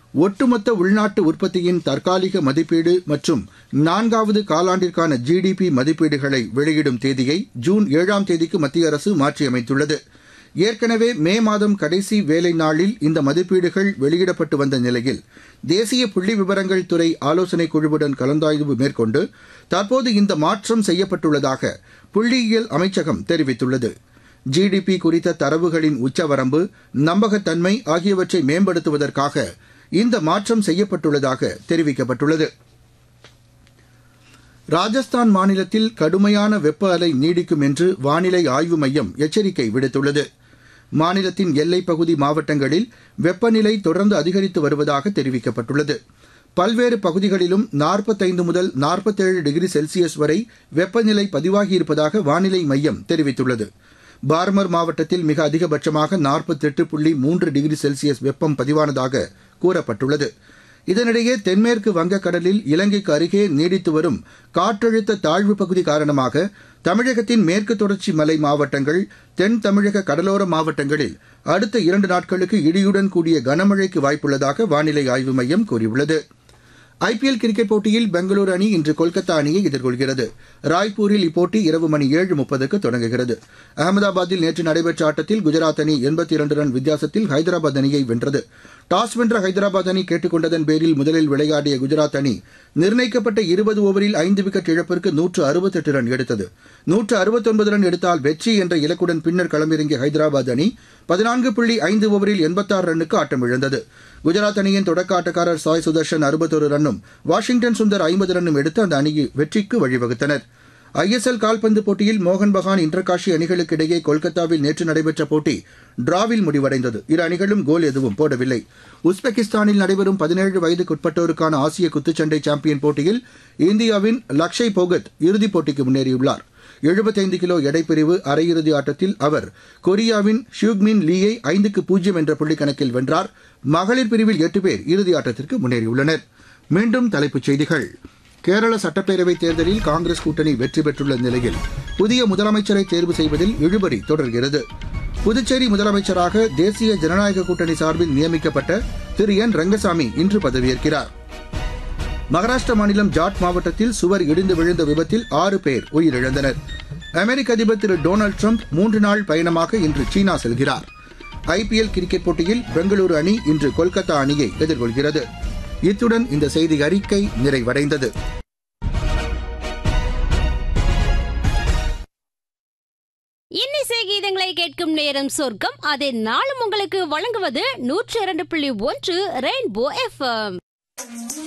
ஒட்டுமொத்த உள்நாட்டு உற்பத்தியின் தற்காலிக மதிப்பீடு மற்றும் 4வது காலாண்டிற்கான ஜிடிபி மதிப்பீடுகளை வெளியிடும் தேதியை ஜூன் 7ஆம் தேதிக்கு மத்திய அரசு மாற்றியமைத்துள்ளது. ஏற்கனவே மே மாதம் கடைசி வேலை நாளில் இந்த மதிப்பீடுகள் வெளியிடப்பட்டு வந்த நிலையில் தேசிய புள்ளி விவரங்கள் துறை ஆலோசனைக் குழுவுடன் கலந்தாய்வு மேற்கொண்டு தற்போது இந்த மாற்றம் செய்யப்பட்டுள்ளதாக புள்ளியியல் அமைச்சகம் தெரிவித்துள்ளது. ஜிடிபி குறித்த தரவுகளின் உச்சவரம்பு, நம்பகத்தன்மை ஆகியவற்றை மேம்படுத்துவதற்காக இந்த மாற்றம் செய்யப்பட்டுள்ளதாக தெரிவிக்கப்பட்டுள்ளது. ராஜஸ்தான் மாநிலத்தில் கடுமையான வெப்ப அலை நீடிக்கும் என்று வானிலை ஆய்வு மையம் எச்சரிக்கை விடுத்துள்ளது. மாநிலத்தின் எல்லைப் பகுதி மாவட்டங்களில் வெப்பநிலை தொடர்ந்து அதிகரித்து வருவதாக தெரிவிக்கப்பட்டுள்ளது. பல்வேறு பகுதிகளிலும் 45 முதல் 47 டிகிரி செல்சியஸ் வரை வெப்பநிலை பதிவாகியிருப்பதாக வானிலை மையம் தெரிவித்துள்ளது. பார்மர் மாவட்டத்தில் மிக அதிகபட்சமாக 48.3 டிகிரி செல்சியஸ் வெப்பம் பதிவானதாக கூறப்பட்டுள்ளது. இதனிடையே தென்மேற்கு வங்கக்கடலில் இலங்கைக்கு அருகே நீடித்து வரும் காற்றழுத்த தாழ்வு பகுதி காரணமாக தமிழகத்தின் மேற்கு தொடர்ச்சி மலை மாவட்டங்கள், தென் தமிழக கடலோர மாவட்டங்களில் அடுத்த 2 நாட்களுக்கு இடியுடன் கூடிய கனமழைக்கு வாய்ப்புள்ளதாக வானிலை ஆய்வு மையம் கூறியுள்ளது. ஐபிஎல் கிரிக்கெட் போட்டியில் பெங்களூரு அணி இன்று கொல்கத்தா அணியை எதிர்கொள்கிறது. ராய்ப்பூரில் இப்போட்டி இரவு மணி 7:30க்கு தொடங்குகிறது. அகமதாபாத்தில் நேற்று நடைபெற்ற ஆட்டத்தில் குஜராத் அணி 82 ரன் வித்தியாசத்தில் ஹைதராபாத் அணியை வென்றது. டாஸ் வென்ற ஹைதராபாத் அணி கேட்டுக் கொண்டதன் பேரில் முதலில் விளையாடிய குஜராத் அணி நிர்ணயிக்கப்பட்ட 20 ஓவரில் 5 விக்கெட் இழப்பிற்கு 168 ரன் எடுத்தது. 169 ரன் எடுத்தால் வெற்றி என்ற இலக்குடன் பின்னர் களமிறங்கிய ஹைதராபாத் அணி 14.5 ஓவரில் 86 ரன்னுக்கு ஆட்டமிழந்தது. குஜராத் அணியின் தொடக்க ஆட்டக்காரர் சாய் சுதர்ஷன் 61 ரன்னும், வாஷிங்டன் சுந்தர் 50 ரன்னும் எடுத்து அந்த அணியை வெற்றிக்கு வழிவகுத்தனர். ஐஎஸ்எல் கால்பந்து போட்டியில் மோகன் பகான், இன்டர்காஷி அணிகளுக்கு இடையே கொல்கத்தாவில் நேற்று நடைபெற்ற போட்டி டிராவில் முடிவடைந்தது. இரு அணிகளும் கோல் எதுவும் போடவில்லை. உஸ்பெகிஸ்தானில் நடைபெறும் 17 வயதுக்குட்பட்டோருக்கான ஆசிய குத்துச்சண்டை சாம்பியன் போட்டியில் இந்தியாவின் லக்ஷய் போகத் இறுதிப் போட்டிக்கு முன்னேறியுள்ளார். 75 கிலோ எடைப்பிரிவு அரையிறுதி ஆட்டத்தில் அவர் கொரியாவின் ஷியூக்மின் லீயை 5-0 என்ற புள்ளிக்கணக்கில் வென்றார். மகளிர் பிரிவில் 8 பேர் இறுதி ஆட்டத்திற்கு முன்னேறியுள்ளனர். மீண்டும் தலைப்புச் செய்திகள். கேரள சட்டப்பேரவைத் தேர்தலில் காங்கிரஸ் கூட்டணி வெற்றி பெற்றுள்ள நிலையில் புதிய முதலமைச்சரை தேர்வு செய்வதில் இழுபறி தொடர்கிறது. புதுச்சேரி முதலமைச்சராக தேசிய ஜனநாயக கூட்டணி சார்பில் நியமிக்கப்பட்ட திரு என் ரங்கசாமி இன்று பதவியேற்கிறார். மகாராஷ்டிர மாநிலம் ஜாட் மாவட்டத்தில் சுவர் இடிந்து விழுந்த விபத்தில் 6 பேர் உயிரிழந்தனர். அமெரிக்க அதிபர் திரு டொனால்டு டிரம்ப் 3 நாள் பயணமாக இன்று சீனா செல்கிறார். ஐபிஎல் கிரிக்கெட் போட்டியில் பெங்களூரு அணி இன்று கொல்கத்தா அணியை எதிர்கொள்கிறது. இத்துடன் இந்த செய்தி அறிக்கை நிறைவடைந்தது. இன்னிசை கீதங்களை கேட்கும் நேரம் சொர்க்கம். அதை நாளும் உங்களுக்கு வழங்குவது 102.1 ரெயின்போ எஃப்எம்.